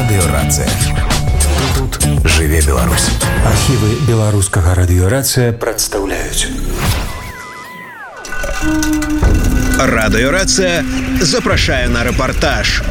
Радыёрацыя. Тут жыве Беларусь. Архівы беларускага радыёрацыя прадстаўляюць. Радыёрацыя запрашае на рэпартаж.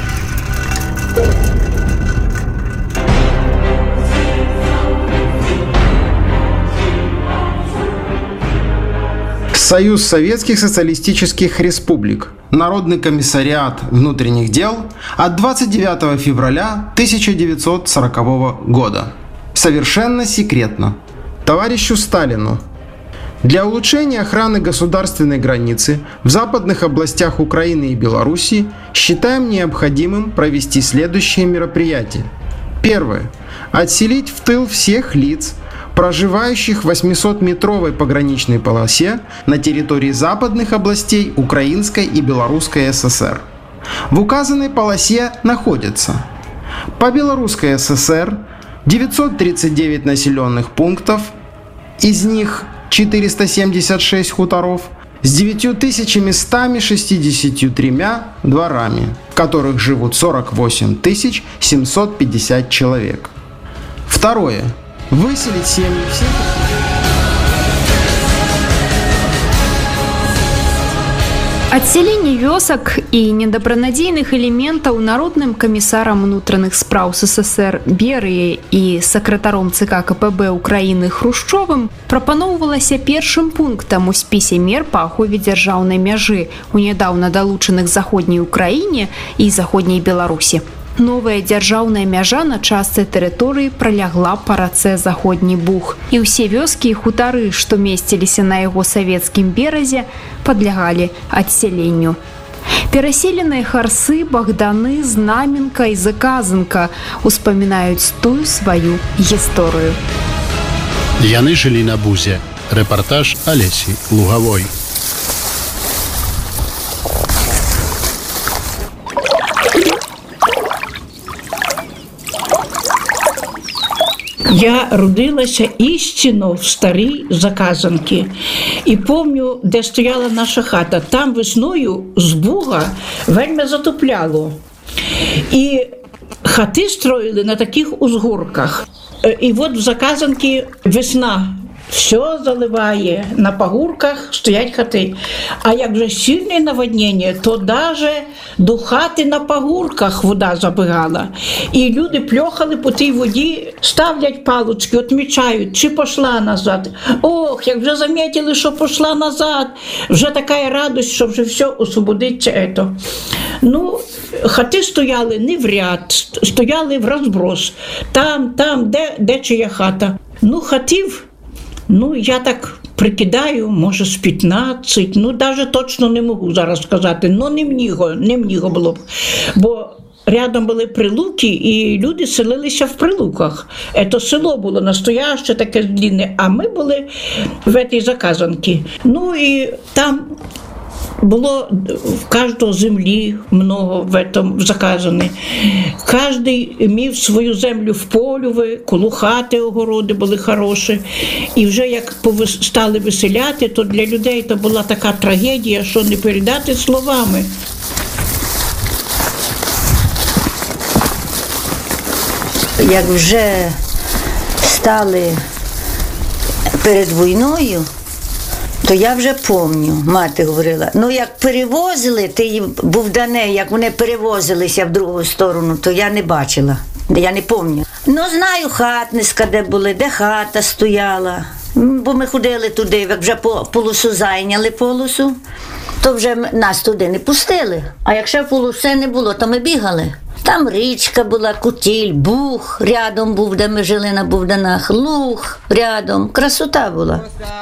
Союз Советских Социалистических Республик. Народный комиссариат внутренних дел от 29 февраля 1940 года. Совершенно секретно. Товарищу Сталину. Для улучшения охраны государственной границы в западных областях Украины и Беларуси считаем необходимым провести следующие мероприятия. Первое. Отселить в тыл всех лиц, проживающих в 800-метровой пограничной полосе на территории западных областей Украинской и Белорусской ССР. В указанной полосе находятся по Белорусской ССР 939 населенных пунктов, из них 476 хуторов, с 9163 дворами, в которых живут 48 750 человек. Второе. Выселить семьи всех... Адселенне вёсак і недабранадзейных элементаў народным камісарам унутраных спраў СССР Берыяй і сакратаром ЦК КПБ Украіны Хрушчовым прапаноўвалася першым пунктам у спісе мер па ахове дзяржаўнай мяжы у нядаўна далучаных заходняй Украіне і заходняй Беларусі. Новая дзяржаўная мяжа на частцы тэрыторыі пролягла па рацэ Заходні Буг, і ўсе вёскі і хутары, што месціліся на яго савецкім беразе, падлягалі адселенню. Пераселеныя Харсы, Богданы, Знаменка і Заказанка успамінаюць тую сваю гісторыю. Яны жылі на Бузе. Рэпартаж Алесі Лугавой. Я родилася істинно в старій Заказанці. І пам'ятаю, де стояла наша хата. Там весною з Буга вельми затопляло. І хати строїли на таких узгорках. І от в Заказанці весна. Все заливає, на пагорках стоять хати. А як вже сильне наводнення, то навіть до хати на пагорках вода забігала. І люди пльохали по тій воді, ставлять палочки, відмічають, чи пішла назад. Ох, як вже замітили, що пішла назад, вже така радість, що вже все освободиться. Ну, хати стояли не в ряд, стояли в розброс. Там, де чия хата. Ну, хатів, я так прикидаю, може з 15, навіть точно не можу зараз сказати, не мніго було б. Бо рядом були прилуки, і люди селилися в прилуках. Це село було настояще, таке длинне, а ми були в цій Заказанці. І там було в кожного землі много в Заказані. Кожний мав свою землю в полюві, коло хати огороди були хороші. І вже як стали виселяти, то для людей це була така трагедія, що не передати словами. Як вже стали перед війною, то я вже пам'ятаю, мати говорила, як перевозили ті бувдани, як вони перевозилися в другу сторону, то я не бачила, я не пам'ятаю. Знаю хатниська, де були, де хата стояла, бо ми ходили туди, як вже полосу зайняли полосу, то вже нас туди не пустили, а якщо полоси не було, то ми бігали. Там річка була, Кутіль, Буг рядом був, де ми жили на Бувданах, Луг рядом, красота була.